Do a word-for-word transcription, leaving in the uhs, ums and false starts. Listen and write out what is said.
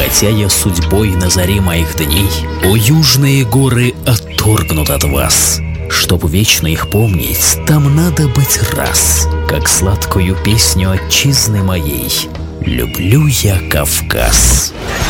Хотя я судьбой на заре моих дней о южные горы отторгнут от вас. Чтоб вечно их помнить, там надо быть раз, как сладкую песню отчизны моей. Люблю я Кавказ.